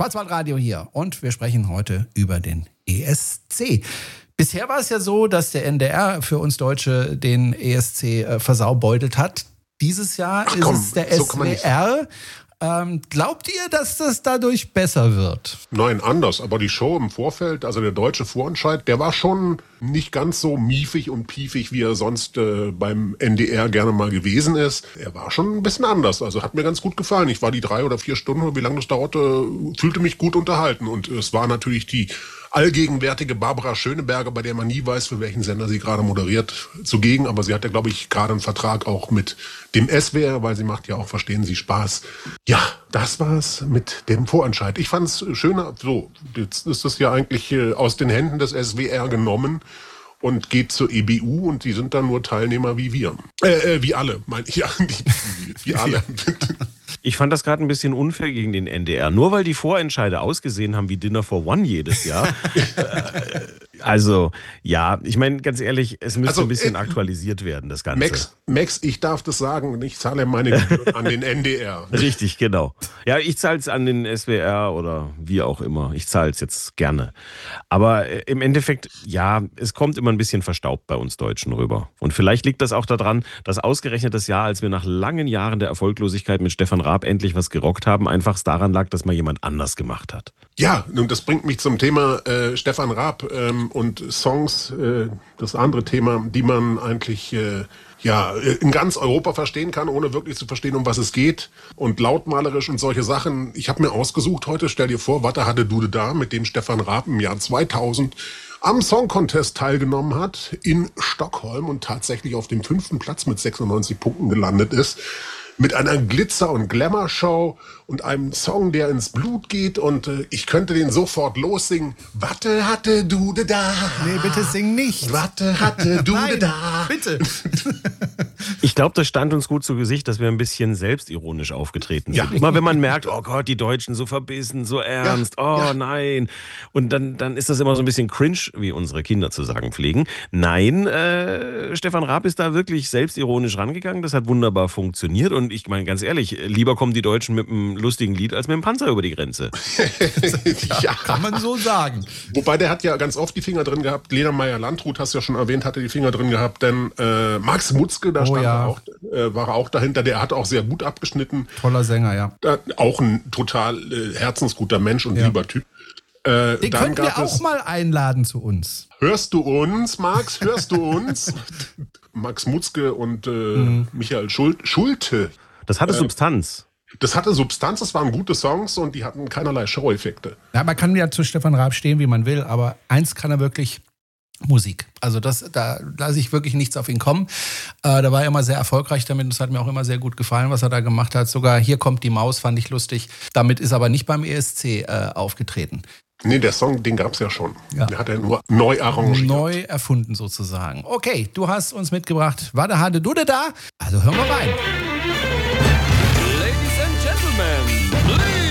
Schwarzwaldradio hier und wir sprechen heute über den ESC. Bisher war es ja so, dass der NDR für uns Deutsche den ESC versaubeutelt hat. Dieses Jahr ist es der SWR. Glaubt ihr, dass das dadurch besser wird? Nein, anders. Aber die Show im Vorfeld, also der deutsche Vorentscheid, der war schon nicht ganz so miefig und piefig, wie er sonst beim NDR gerne mal gewesen ist. Er war schon ein bisschen anders. Also hat mir ganz gut gefallen. Ich war die 3 oder 4 Stunden, wie lange das dauerte, fühlte mich gut unterhalten. Und es war natürlich die allgegenwärtige Barbara Schöneberger, bei der man nie weiß, für welchen Sender sie gerade moderiert, zugegen. Aber sie hat ja, glaube ich, gerade einen Vertrag auch mit dem SWR, weil sie macht ja auch, verstehen Sie, Spaß. Ja, das war's mit dem Vorentscheid. Ich fand's schöner, so, jetzt ist es ja eigentlich aus den Händen des SWR genommen und geht zur EBU und die sind dann nur Teilnehmer wie wir. Wie alle, meine ich. Ja, wie alle. Ich fand das gerade ein bisschen unfair gegen den NDR. Nur weil die Vorentscheide ausgesehen haben wie Dinner for One jedes Jahr. Also, ja, ich meine, ganz ehrlich, es müsste ein bisschen aktualisiert werden, das Ganze. Max, ich darf das sagen, ich zahle meine Gebühren an den NDR. Richtig, genau. Ja, ich zahle es an den SWR oder wie auch immer. Ich zahle es jetzt gerne. Aber im Endeffekt, ja, es kommt immer ein bisschen verstaubt bei uns Deutschen rüber. Und vielleicht liegt das auch daran, dass ausgerechnet das Jahr, als wir nach langen Jahren der Erfolglosigkeit mit Stefan Raab endlich was gerockt haben, einfach daran lag, dass mal jemand anders gemacht hat. Ja, und das bringt mich zum Thema Stefan Raab und Songs, das andere Thema, die man eigentlich in ganz Europa verstehen kann, ohne wirklich zu verstehen, um was es geht. Und lautmalerisch und solche Sachen. Ich habe mir ausgesucht heute, stell dir vor, Watte hatte Dude da, mit dem Stefan Raab im Jahr 2000 am Song Contest teilgenommen hat in Stockholm und tatsächlich auf dem 5. Platz mit 96 Punkten gelandet ist. Mit einer Glitzer- und Glamour-Show und einem Song, der ins Blut geht. Und ich könnte den sofort lossingen. Watte hatte Dude da. Nee, bitte sing nicht. Watte hatte Dude Nein, da. Bitte. Ich glaube, das stand uns gut zu Gesicht, dass wir ein bisschen selbstironisch aufgetreten sind. Ja. Immer wenn man merkt, oh Gott, die Deutschen so verbissen, so ernst, nein. Und dann ist das immer so ein bisschen cringe, wie unsere Kinder zu sagen pflegen. Nein, Stefan Raab ist da wirklich selbstironisch rangegangen. Das hat wunderbar funktioniert. Und ich meine, ganz ehrlich, lieber kommen die Deutschen mit einem lustigen Lied als mit einem Panzer über die Grenze. Ja, kann man so sagen. Wobei, der hat ja ganz oft die Finger drin gehabt. Lena Meyer-Landrut, hast du ja schon erwähnt, hatte die Finger drin gehabt. Denn Max Mutzke, da war er auch dahinter. Der hat auch sehr gut abgeschnitten. Toller Sänger, ja. Auch ein total herzensguter Mensch und lieber Typ. Den können wir auch mal einladen zu uns. Hörst du uns, Max? Hörst du uns? Max Mutzke und Michael Schulte. Das hatte Substanz. Das hatte Substanz, das waren gute Songs und die hatten keinerlei Show-Effekte. Ja, man kann ja zu Stefan Raab stehen, wie man will, aber eins kann er wirklich: Musik. Also da lasse ich wirklich nichts auf ihn kommen. Da war er immer sehr erfolgreich damit. Das hat mir auch immer sehr gut gefallen, was er da gemacht hat. Sogar Hier kommt die Maus fand ich lustig. Damit ist aber nicht beim ESC aufgetreten. Nee, der Song, den gab es ja schon. Ja. Den hat er nur neu arrangiert. Neu erfunden sozusagen. Okay, du hast uns mitgebracht Watte hatte Dude da. Also hören wir rein.